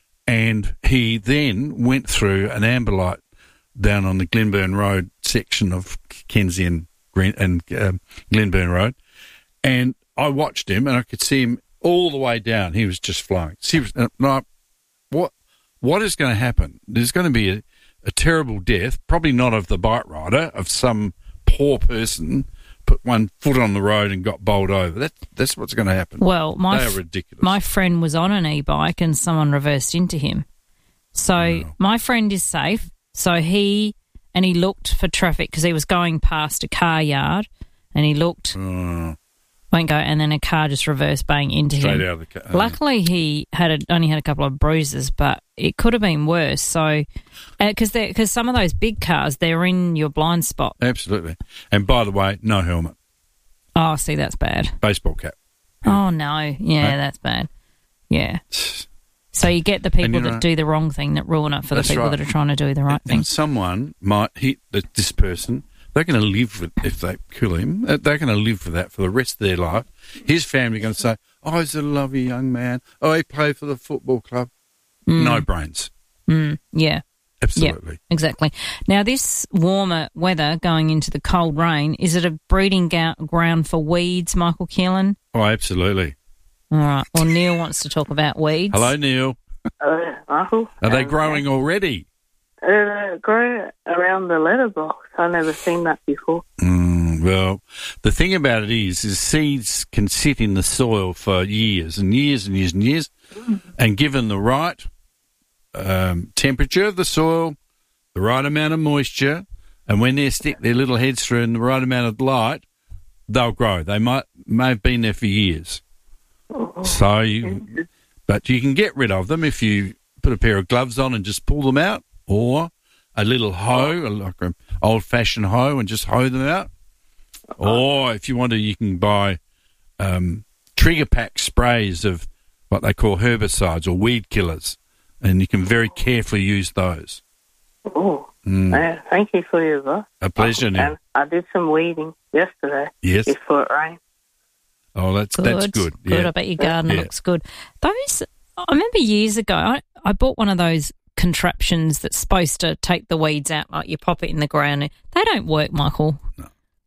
and he then went through an amber light down on the Glenburn Road section of Kenzie and, Green, and um, Glenburn Road, and I watched him, and I could see him all the way down. He was just flying. Seriously, like, what, what is going to happen? There's going to be a, a terrible death, probably not of the bike rider, of some poor person put one foot on the road and got bowled over. That, that's what's going to happen. Well, my they are f- ridiculous. My friend was on an e-bike and someone reversed into him. So Oh. my friend is safe. So he and he looked for traffic because he was going past a car yard, and he looked, Oh. won't go, and then a car just reversed bang into Straight him. out of the car. Luckily, he had a, only had a couple of bruises, but it could have been worse. So, because because some of those big cars, they're in your blind spot. Absolutely. And by the way, no helmet. Oh, see, that's bad. Baseball cap. Oh no, yeah, Huh? that's bad. Yeah. So you get the people you that know- do the wrong thing that ruin it for the That's people right. that are trying to do the right And thing. someone might hit th- this person. They're going to live with, if they kill him, uh, they're going to live with that for the rest of their life. His family are going to say, oh, he's a lovely young man. Oh, he played for the football club. Mm. No brains. Mm, yeah. Absolutely. Yeah, exactly. Now, this warmer weather going into the cold rain, is it a breeding ga- ground for weeds, Michael Keelan? Oh, absolutely. All right. Well, Neil wants to talk about weeds. Hello, Neil. Uh, Michael. Are they Um, growing already? Uh, grow around the letterbox. I've never seen that before. Mm, well, the thing about it is, is seeds can sit in the soil for years and years and years and years, and given the right um, temperature of the soil, the right amount of moisture, and when they stick their little heads through in the right amount of light, they'll grow. They might may have been there for years. So, you, but you can get rid of them if you put a pair of gloves on and just pull them out, or a little hoe, like an old-fashioned hoe, and just hoe them out. Or if you want to, you can buy um, trigger pack sprays of what they call herbicides or weed killers, and you can very carefully use those. Oh, Mm. uh, thank you for your advice. A pleasure, Neil. And I did some weeding yesterday. Yes. Before it rained. Oh, that's that's good. Good. Yeah. I bet your garden Yeah. looks good. Those, I remember years ago, I, I bought one of those contraptions that's supposed to take the weeds out, like you pop it in the ground. They don't work, Michael. No.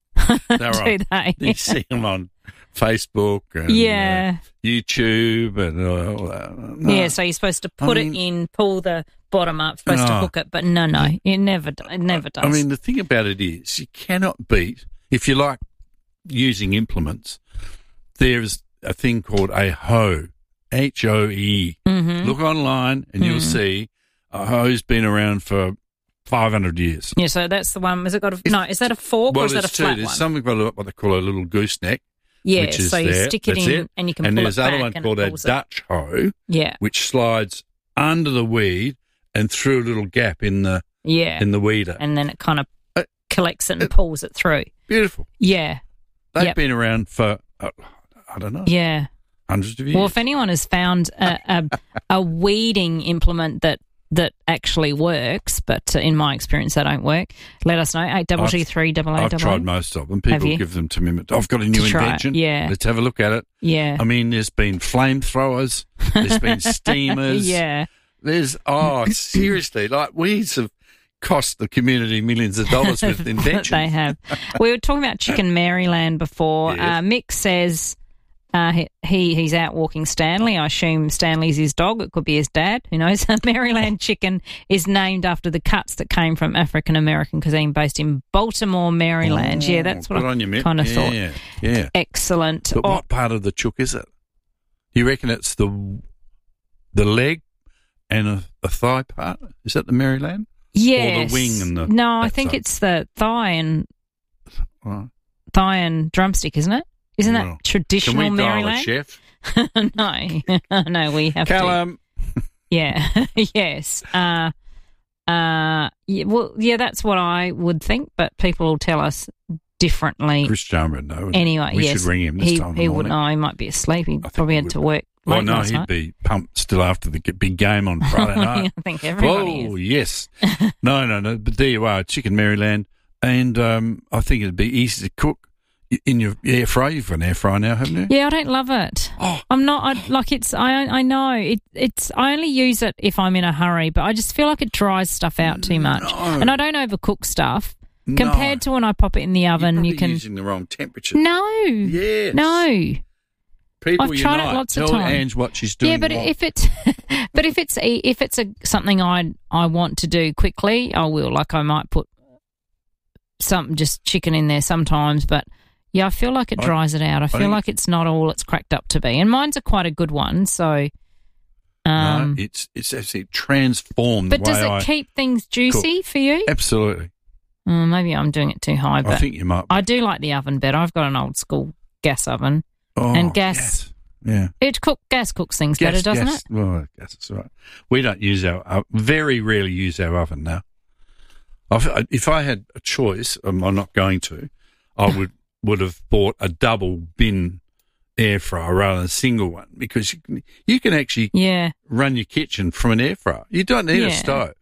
Do They're right. they? You see them on Facebook and Yeah. uh, YouTube and all that. No. Yeah, so you're supposed to put I mean- it in, pull the bottom up, supposed to No. hook it, but no, no, it never, do- it never does. I mean, the thing about it is, you cannot beat, if you like using implements, there's a thing called a hoe, H O E. Mhm. Look online and you'll Mhm. see a hoe's been around for five hundred years. yeah, so that's the one. Has it got a no? Is that a fork or Well, is that a there's two. flat There's one? something called what they call a little gooseneck. Yeah, which is so you there. stick it That's in and you can and pull there's it another back one and called it a pulls it. Dutch hoe, Yeah. which slides under the weed and through a little gap in the Yeah, in the weeder. and then it kind of collects it and pulls it through. Beautiful. Yeah, They've Yep. been around for uh, I don't know, yeah. hundreds of years. Well, if anyone has found a, a, a weeding implement that that actually works, but uh, in my experience, they don't work, let us know. Eight double G three double eight I've double. tried most of them. Have People you? give them to me. I've got a new To try it, invention. yeah. Let's have a look at it. Yeah. I mean, there's been flamethrowers. There's been steamers. Yeah. There's, oh, seriously, like weeds have cost the community millions of dollars with inventions. They have. We were talking about Chicken Maryland before. Yes. Uh, Mick says uh, he, he he's out walking Stanley. I assume Stanley's his dog. It could be his dad. Who knows? Maryland chicken is named after the cuts that came from African American cuisine based in Baltimore, Maryland. Oh, yeah, that's what good on you, I Mick. kind of yeah, thought. Yeah, yeah. Excellent. But Oh, what part of the chook is it? You reckon it's the the leg and a, a thigh part? Is that the Maryland? yes. Or the wing and the... No, I that think side? it's the thigh and Right. thigh and drumstick, isn't it? Isn't Well, that traditional Can we dial a Maryland? chef? no, no, we have to. Callum. Yeah, yes. Uh, uh, yeah, well, yeah, that's what I would think, but people will tell us differently. Chris Jarman would know. wouldn't Anyway, he? we yes. should ring him this he, time in He the wouldn't morning. know. He might be asleep. He probably had to work Well, late no, last he'd night. be pumped still after the g- big game on Friday night. I think everybody Oh, is. yes. no, no, no. But there you are, Chicken Maryland. And um, I think it'd be easy to cook in your air fryer. You've got an air fryer now, haven't you? Yeah, I don't love it. Oh. I'm not I, like it's. I I know it. It's. I only use it if I'm in a hurry, but I just feel like it dries stuff out too much, No. and I don't overcook stuff. No. Compared to when I pop it in the oven, You're you can. using the wrong temperature. No. Yes. No. People I've tried unite. it lots Tell of times. Ange what she's doing Yeah, but wrong. if it's, but if it's a, if it's a something I I want to do quickly, I will. Like I might put some just chicken in there sometimes, but yeah, I feel like it I- dries it out. I I feel think- like it's not all it's cracked up to be, and mine's a quite a good one. So, um, no, it's it's actually transformed but the way does it I keep things juicy cook. for you? Absolutely. Mm, maybe I'm doing it too high, but I think you might. I do like the oven better. I've got an old school gas oven, Oh, and gas. Yeah. It cook gas cooks things better, doesn't gas, it? Well, gas is right. We don't use our, uh, very rarely use our oven now. I've, if I had a choice, um, I'm not going to, I would would have bought a double bin air fryer rather than a single one because you can, you can actually Yeah. run your kitchen from an air fryer. You don't need Yeah. a stove.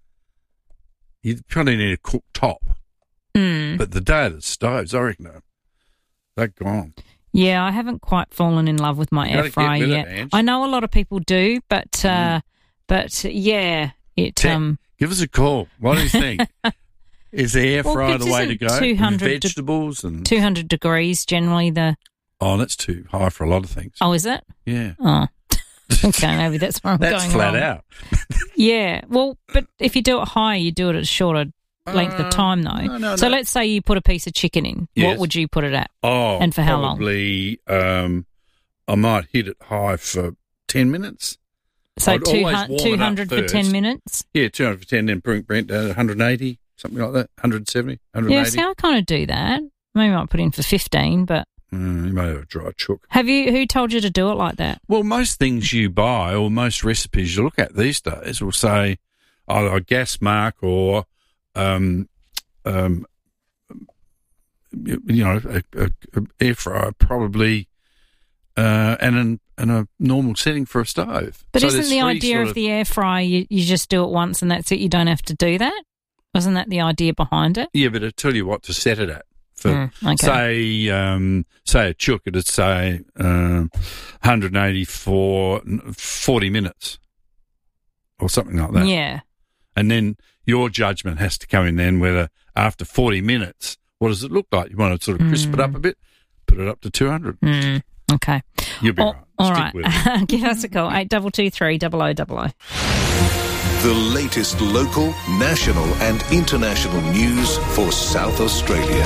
You probably need a cooktop. Mm. But the day of the stoves, I reckon they're, they're gone. Yeah, I haven't quite fallen in love with my You air gotta get fryer with it, yet. Ange. I know a lot of people do, but uh, but yeah, it Te- um Give us a call. What do you think? Is the air Well, fryer but the way to isn't go? two hundred With vegetables and two hundred degrees generally the oh, that's too high for a lot of things. oh is it? Yeah, Oh, okay, maybe that's where I'm that's going flat wrong. out. Yeah, well, but if you do it higher, you do it at a shorter length of time, though. no, no, so no. let's say you put a piece of chicken in. Yes. What would you put it at? Oh, and for how long? Probably, um, I might hit it high for ten minutes. So I'd two always hun- warm it two up hundred for first. ten minutes. Yeah, two hundred for ten, then bring Brent down to one hundred eighty, something like that. one hundred seventy, one hundred Yeah, eighty. see, I kind of do that. Maybe I might put in for fifteen, but Mm, you may have a dry chook. have you? Who told you to do it like that? Well, most things you buy or most recipes you look at these days will say either a gas mark or, um, um, you, you know, a, a, a air fryer probably, uh, and an, and a normal setting for a stove. But So isn't there's the three idea sort of the air fryer you, you just do it once and that's it? You don't have to do that? Wasn't that the idea behind it? Yeah, but I tell you what to set it at. For Mm, okay. say, um, say a chook, it'd say um, one hundred eighty for forty minutes or something like that. Yeah. And then your judgment has to come in then whether after forty minutes, what does it look like? You want to sort of crisp it up a bit, put it up to two hundred. Mm, okay. You'll be Oh, right. all Stick right. with it. Give us a call, eight two two three, double oh double oh. The latest local, national and international news for South Australia.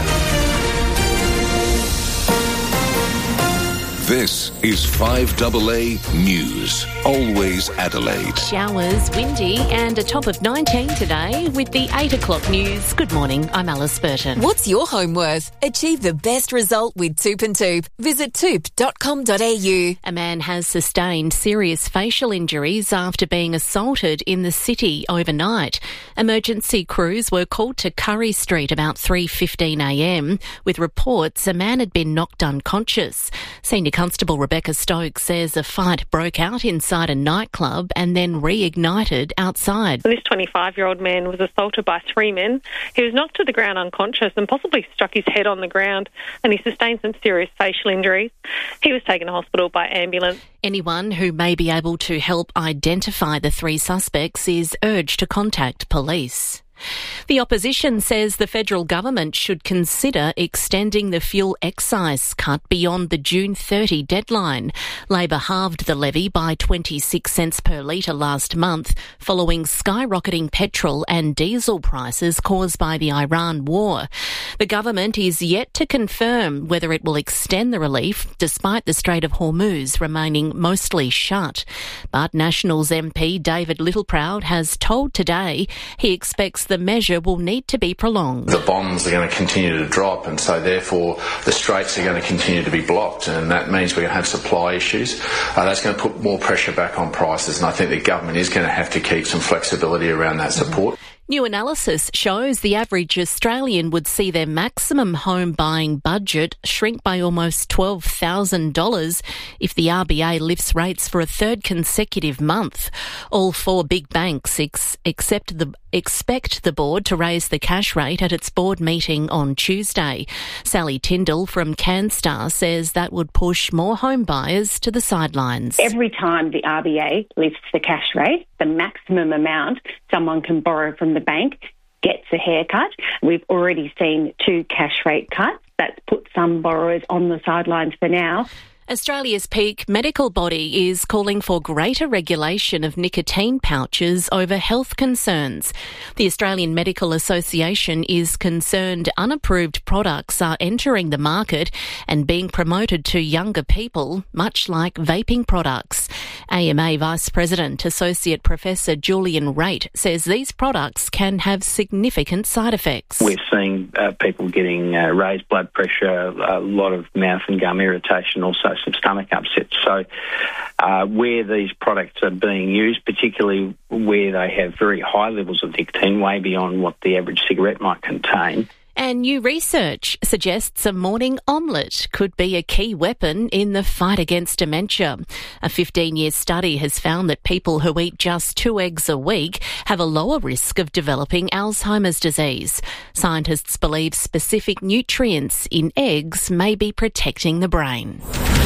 This is five A A News. Always Adelaide. Showers, windy and a top of nineteen today with the eight o'clock news. Good morning, I'm Alice Burton. What's your home worth? Achieve the best result with Toop and Toop. Visit toop dot com dot a u. A man has sustained serious facial injuries after being assaulted in the city overnight. Emergency crews were called to Curry Street about three fifteen a m with reports a man had been knocked unconscious. Senior Constable Rebecca Stokes says a fight broke out inside a nightclub and then reignited outside. This twenty-five-year-old man was assaulted by three men. He was knocked to the ground unconscious and possibly struck his head on the ground, and he sustained some serious facial injuries. He was taken to hospital by ambulance. Anyone who may be able to help identify the three suspects is urged to contact police. The opposition says the federal government should consider extending the fuel excise cut beyond the June thirtieth deadline. Labor halved the levy by twenty-six cents per litre last month, following skyrocketing petrol and diesel prices caused by the Iran war. The government is yet to confirm whether it will extend the relief, despite the Strait of Hormuz remaining mostly shut. But Nationals M P David Littleproud has told Today he expects the measure will need to be prolonged. The bonds are going to continue to drop, and so therefore the straits are going to continue to be blocked, and that means we're going to have supply issues. Uh, that's going to put more pressure back on prices, and I think the government is going to have to keep some flexibility around that support. New analysis shows the average Australian would see their maximum home buying budget shrink by almost twelve thousand dollars if the R B A lifts rates for a third consecutive month. All four big banks ex- accept the, expect the board to raise the cash rate at its board meeting on Tuesday. Sally Tyndall from CanStar says that would push more home buyers to the sidelines. Every time the R B A lifts the cash rate, the maximum amount someone can borrow from the bank gets a haircut. We've already seen two cash rate cuts. That's put some borrowers on the sidelines for now. Australia's peak medical body is calling for greater regulation of nicotine pouches over health concerns. The Australian Medical Association is concerned unapproved products are entering the market and being promoted to younger people, much like vaping products. A M A Vice President Associate Professor Julian Raitt says these products can have significant side effects. We're seeing uh, people getting uh, raised blood pressure, a lot of mouth and gum irritation, also some stomach upset. So uh, where these products are being used, particularly where they have very high levels of nicotine, way beyond what the average cigarette might contain. And new research suggests a morning omelette could be a key weapon in the fight against dementia. A fifteen-year study has found that people who eat just two eggs a week have a lower risk of developing Alzheimer's disease. Scientists believe specific nutrients in eggs may be protecting the brain.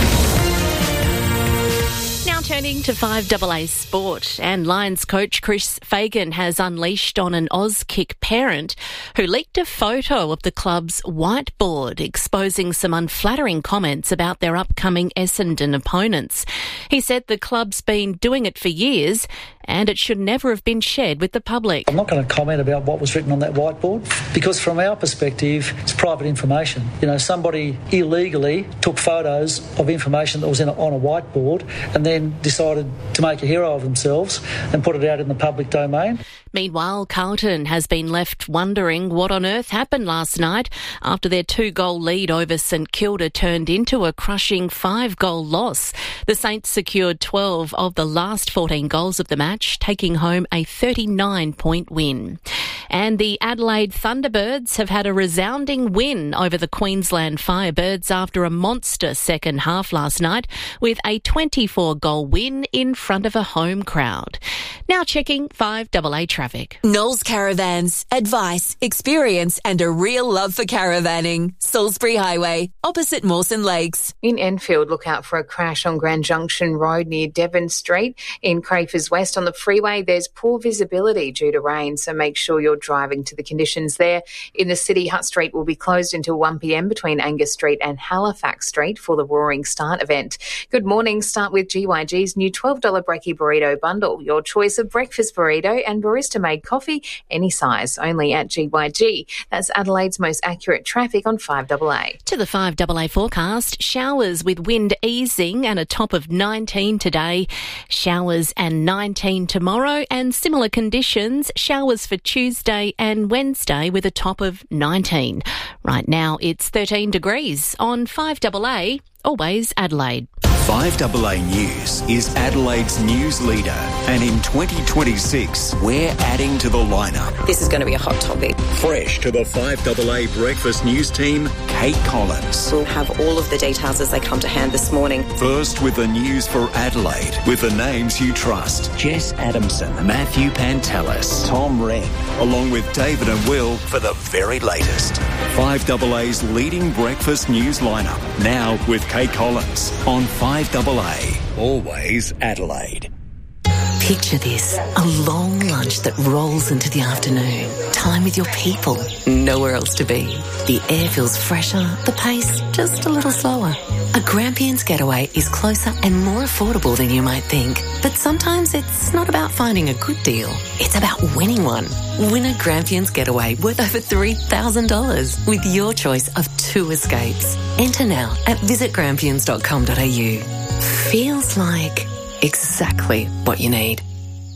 Turning to five double A sport, and Lions coach Chris Fagan has unleashed on an Auskick parent who leaked a photo of the club's whiteboard exposing some unflattering comments about their upcoming Essendon opponents. He said the club's been doing it for years and it should never have been shared with the public. I'm not going to comment about what was written on that whiteboard because from our perspective, it's private information. You know, somebody illegally took photos of information that was in a, on a whiteboard and then decided to make a hero of themselves and put it out in the public domain. Meanwhile, Carlton has been left wondering what on earth happened last night after their two-goal lead over St Kilda turned into a crushing five-goal loss. The Saints secured twelve of the last fourteen goals of the match, taking home a thirty-nine point win. And the Adelaide Thunderbirds have had a resounding win over the Queensland Firebirds after a monster second half last night with a twenty-four goal win in front of a home crowd. Now checking five double A traffic. Knowles Caravans. Advice, experience and a real love for caravanning. Salisbury Highway, opposite Mawson Lakes. In Enfield, look out for a crash on Grand Junction Road near Devon Street. In Crafers West on the freeway, there's poor visibility due to rain, so make sure you're driving to the conditions there. In the city, Hutt Street will be closed until one p m between Angus Street and Halifax Street for the Roaring Start event. Good morning. Start with G Y G's new twelve dollars Brekkie Burrito Bundle. Your choice of breakfast burrito and barista-made coffee, any size, only at G Y G. That's Adelaide's most accurate traffic on five double A. To the five double A forecast, showers with wind easing and a top of nineteen today, showers and nineteen tomorrow, and similar conditions, showers for Tuesday and Wednesday with a top of nineteen. Right now it's thirteen degrees on five double A, always Adelaide. five double A News is Adelaide's news leader, and in twenty twenty-six, we're adding to the lineup. This is going to be a hot topic. Fresh to the five double A Breakfast News team, Kate Collins. We'll have all of the details as they come to hand this morning. First with the news for Adelaide, with the names you trust. Jess Adamson, Matthew Pantelis, Tom Wren, along with David and Will for the very latest. five double A's leading breakfast news lineup, now with Kate Collins on five double A, always Adelaide. Picture this, a long lunch that rolls into the afternoon. Time with your people, nowhere else to be. The air feels fresher, the pace just a little slower. A Grampians Getaway is closer and more affordable than you might think. But sometimes it's not about finding a good deal, it's about winning one. Win a Grampians Getaway worth over three thousand dollars with your choice of two escapes. Enter now at visit grampians dot com dot a u. Feels like exactly what you need.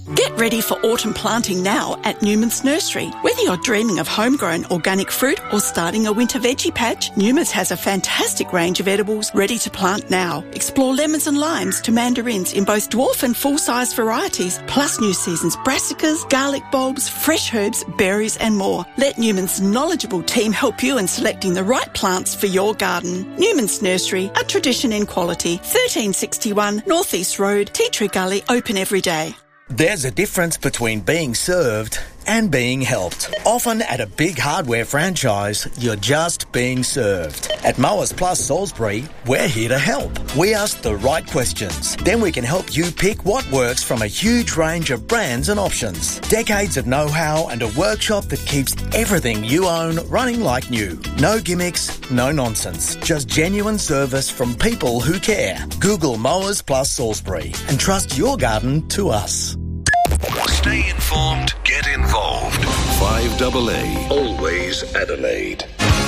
Get ready for autumn planting now at Newman's Nursery. Whether you're dreaming of homegrown organic fruit or starting a winter veggie patch, Newman's has a fantastic range of edibles ready to plant now. Explore lemons and limes to mandarins in both dwarf and full-size varieties, plus new season's brassicas, garlic bulbs, fresh herbs, berries and more. Let Newman's knowledgeable team help you in selecting the right plants for your garden. Newman's Nursery, a tradition in quality. thirteen sixty-one North East Road, Tea Tree Gully, open every day. There's a difference between being served and being helped. Often at a big hardware franchise, you're just being served. At Mowers Plus Salisbury, we're here to help. We ask the right questions. Then we can help you pick what works from a huge range of brands and options. Decades of know-how and a workshop that keeps everything you own running like new. No gimmicks, no nonsense. Just genuine service from people who care. Google Mowers Plus Salisbury and trust your garden to us. Stay informed, get involved. five A A, always Adelaide.